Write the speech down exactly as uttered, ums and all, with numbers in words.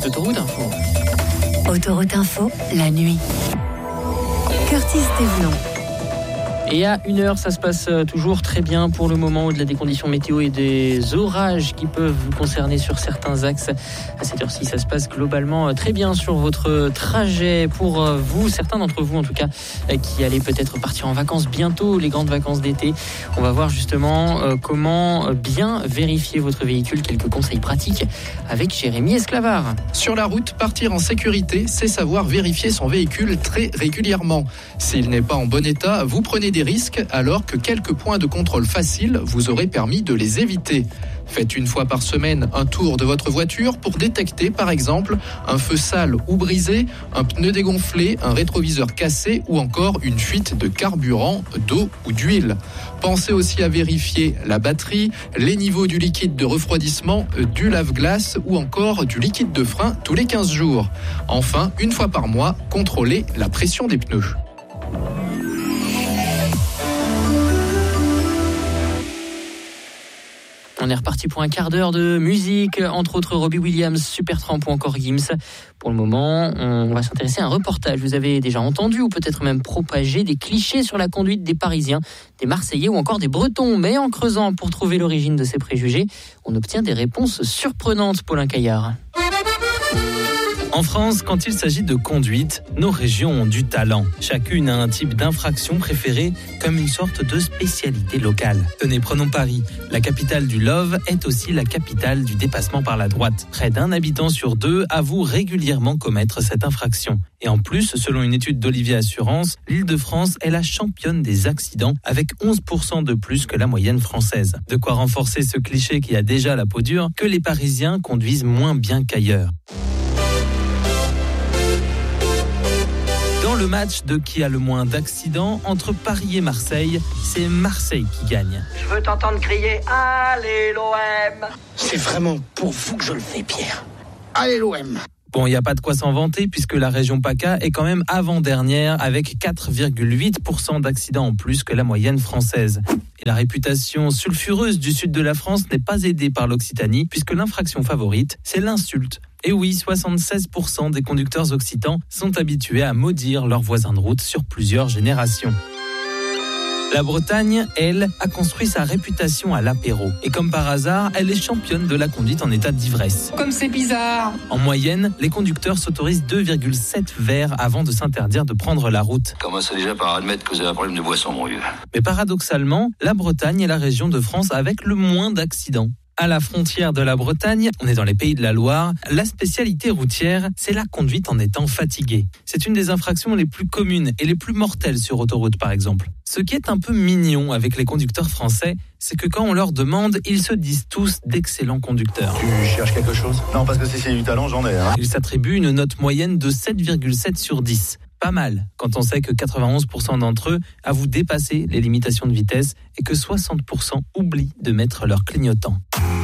Autoroute Info. Autoroute Info, la nuit. Curtis Thévenon. Et à une heure, ça se passe toujours très bien pour le moment, au-delà des conditions météo et des orages qui peuvent vous concerner sur certains axes. À cette heure-ci, ça se passe globalement très bien sur votre trajet. Pour vous, certains d'entre vous en tout cas, qui allez peut-être partir en vacances bientôt, les grandes vacances d'été, on va voir justement comment bien vérifier votre véhicule. Quelques conseils pratiques avec Jérémy Esclavard. Sur la route, partir en sécurité, c'est savoir vérifier son véhicule très régulièrement. S'il n'est pas en bon état, vous prenez des risques alors que quelques points de contrôle faciles vous auraient permis de les éviter. Faites une fois par semaine un tour de votre voiture pour détecter par exemple un feu sale ou brisé, un pneu dégonflé, un rétroviseur cassé ou encore une fuite de carburant, d'eau ou d'huile. Pensez aussi à vérifier la batterie, les niveaux du liquide de refroidissement, du lave-glace ou encore du liquide de frein tous les quinze jours. Enfin, une fois par mois, contrôlez la pression des pneus. On est reparti pour un quart d'heure de musique, entre autres Robbie Williams, Supertramp ou encore Gims. Pour le moment, on va s'intéresser à un reportage. Vous avez déjà entendu ou peut-être même propagé des clichés sur la conduite des Parisiens, des Marseillais ou encore des Bretons. Mais en creusant pour trouver l'origine de ces préjugés, on obtient des réponses surprenantes, Paulin Caillard. En France, quand il s'agit de conduite, nos régions ont du talent. Chacune a un type d'infraction préférée comme une sorte de spécialité locale. Tenez, prenons Paris. La capitale du love est aussi la capitale du dépassement par la droite. Près d'un habitant sur deux avoue régulièrement commettre cette infraction. Et en plus, selon une étude d'Olivier Assurance, l'Île-de-France est la championne des accidents avec onze pour cent de plus que la moyenne française. De quoi renforcer ce cliché qui a déjà la peau dure que les Parisiens conduisent moins bien qu'ailleurs. Dans le match de qui a le moins d'accidents, entre Paris et Marseille, c'est Marseille qui gagne. Je veux t'entendre crier « Allez l'O M !» C'est vraiment pour vous que je le fais, Pierre. Allez l'O M ! Bon, il n'y a pas de quoi s'en vanter puisque la région PACA est quand même avant-dernière avec quatre virgule huit pour cent d'accidents en plus que la moyenne française. Et la réputation sulfureuse du sud de la France n'est pas aidée par l'Occitanie puisque l'infraction favorite, c'est l'insulte. Et oui, soixante-seize pour cent des conducteurs occitans sont habitués à maudire leurs voisins de route sur plusieurs générations. La Bretagne, elle, a construit sa réputation à l'apéro. Et comme par hasard, elle est championne de la conduite en état d'ivresse. Comme c'est bizarre. En moyenne, les conducteurs s'autorisent deux virgule sept verres avant de s'interdire de prendre la route. Commencez déjà par admettre que vous avez un problème de boisson, mon vieux. Mais paradoxalement, la Bretagne est la région de France avec le moins d'accidents. À la frontière de la Bretagne, on est dans les pays de la Loire, la spécialité routière, c'est la conduite en étant fatigué. C'est une des infractions les plus communes et les plus mortelles sur autoroute par exemple. Ce qui est un peu mignon avec les conducteurs français, c'est que quand on leur demande, ils se disent tous d'excellents conducteurs. Tu cherches quelque chose ? Non, parce que si c'est du talent, j'en ai. Hein. Ils s'attribuent une note moyenne de sept virgule sept sur dix. Pas mal, quand on sait que quatre-vingt-onze pour cent d'entre eux avouent dépasser les limitations de vitesse et que soixante pour cent oublient de mettre leur clignotant.